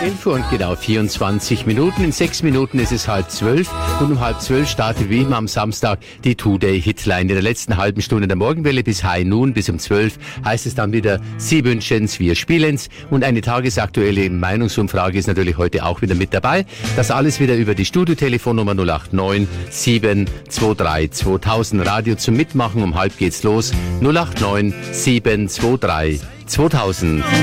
11 Uhr und genau 24 Minuten. In 6 Minuten ist es 11:30 und um 11:30 startet wie immer am Samstag die Two-Day-Hitline. In der letzten halben Stunde der Morgenwelle bis High Noon, bis um 12 heißt es dann wieder, Sie wünschen's, wir spielen's. Und eine tagesaktuelle Meinungsumfrage ist natürlich heute auch wieder mit dabei. Das alles wieder über die Studiotelefonnummer 089 723 2000. Radio zum Mitmachen, um 12:30 geht's los. 089 723 2000.